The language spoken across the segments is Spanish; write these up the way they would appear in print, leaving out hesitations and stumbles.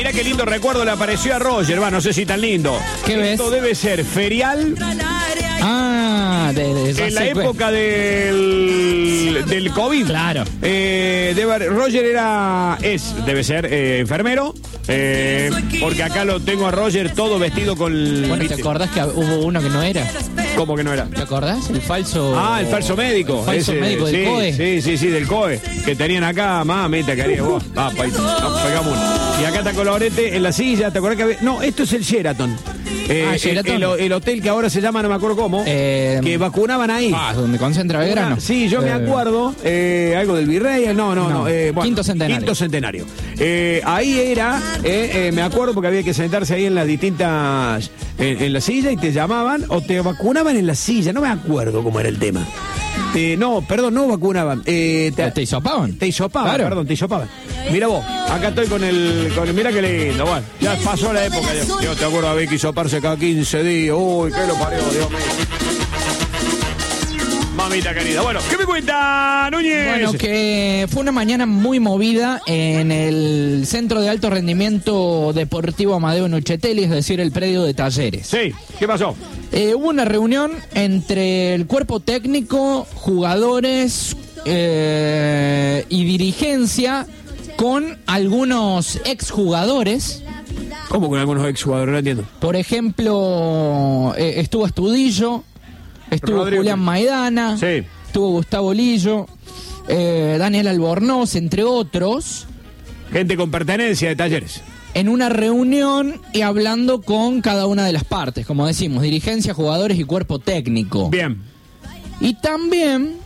mirá qué lindo recuerdo le apareció a Roger. Va, no sé si tan lindo. ¿Qué ves? Esto debe ser ferial. En la época del COVID. Claro. Roger debe ser enfermero. Porque acá lo tengo a Roger todo vestido con... Bueno, ¿te acordás que hubo uno que no era? ¿Cómo que no era? ¿Te acordás? El falso... El falso médico. El falso médico del COE. Sí, del COE. Que tenían acá, mamita, quería vos. Pegamos uno. Y acá está Colorete en la silla. ¿Te acordás que había...? No, esto es el Sheraton. Sheraton. El hotel que ahora se llama, no me acuerdo cómo, que vacunaban ahí. Donde concentra Belgrano. Sí, yo me acuerdo, algo del Virrey, bueno, Quinto Centenario. Quinto Centenario. Ahí era, me acuerdo porque había que sentarse ahí en las distintas, en la silla y te llamaban o te vacunaban en la silla, no me acuerdo cómo era el tema. No vacunaban. ¿Te hisopaban? Te hisopaban, claro. Perdón, te hisopaban. Mira vos, acá estoy con el mira qué lindo, bueno, ya pasó la época. Yo te acuerdo, había que hisoparse cada 15 días. Uy, qué lo parió, Dios mío. Mamita querida. Bueno, ¿qué me cuenta, Núñez? Bueno, que fue una mañana muy movida en el Centro de Alto Rendimiento Deportivo Amadeo Nuchetelli, es decir, el predio de Talleres. Sí, ¿qué pasó? Hubo una reunión entre el cuerpo técnico, jugadores y dirigencia con algunos exjugadores. ¿Cómo con algunos exjugadores? No entiendo. Por ejemplo, estuvo Estudillo, estuvo Rodrigo. Julián Maidana, Sí. estuvo Gustavo Lillo, Daniel Albornoz, entre otros, Gente con pertenencia de Talleres. en una reunión y hablando con cada una de las partes, como decimos, dirigencia, jugadores y cuerpo técnico. Bien. Y también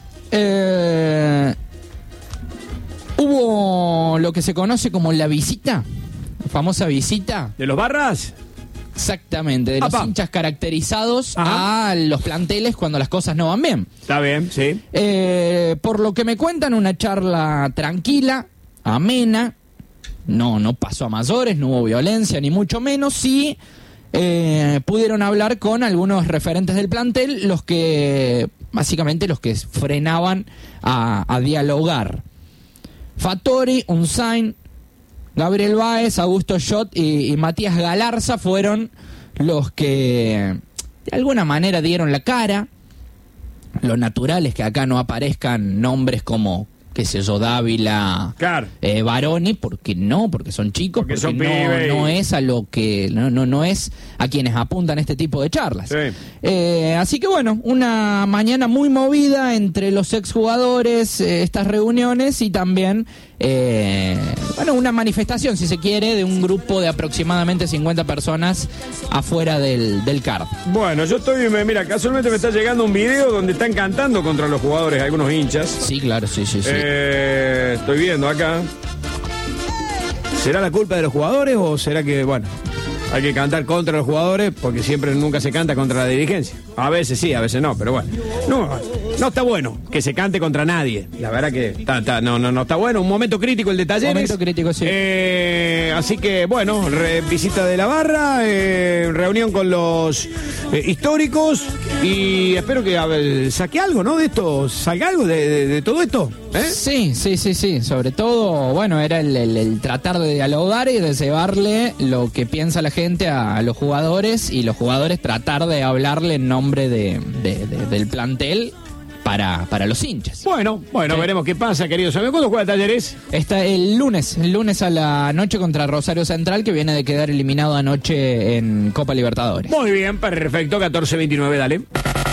hubo lo que se conoce como la visita, la famosa visita. ¿De los Barras? Exactamente, de los hinchas caracterizados a los planteles cuando las cosas no van bien. Está bien, sí. Por lo que me cuentan, una charla tranquila, amena, no pasó a mayores, no hubo violencia, ni mucho menos. Sí pudieron hablar con algunos referentes del plantel, básicamente los que frenaban a dialogar. Fattori, Unzain, Gabriel Báez, Augusto Schott y Matías Galarza fueron los que de alguna manera dieron la cara. Lo natural es que acá no aparezcan nombres como, qué sé yo, Dávila, Claro. Baroni, porque son chicos, Porque son no pibes. es a lo que no es a quienes apuntan este tipo de charlas. Sí. Así que bueno, una mañana muy movida entre los exjugadores, estas reuniones y también una manifestación, si se quiere, de un grupo de aproximadamente 50 personas afuera del CAR. Bueno, mira, casualmente me está llegando un video donde están cantando contra los jugadores, algunos hinchas. Sí, claro, sí. Estoy viendo acá. ¿Será la culpa de los jugadores o será que, hay que cantar contra los jugadores porque nunca se canta contra la dirigencia? A veces sí, a veces no, pero bueno. No está bueno que se cante contra nadie. La verdad que no está bueno. Un momento crítico el de Talleres. Momento crítico, sí. Así que, visita de la barra, reunión con los históricos y espero que saque algo, ¿no? De esto, salga algo de todo esto. Sí. Sobre todo, era el tratar de dialogar y de llevarle lo que piensa la gente a los jugadores y los jugadores tratar de hablarle en nombre del plantel para los hinchas. Bueno, sí. Veremos qué pasa, queridos amigos. ¿Cuándo juega Talleres? Está el lunes a la noche contra Rosario Central, que viene de quedar eliminado anoche en Copa Libertadores. Muy bien, perfecto, 14-29, dale.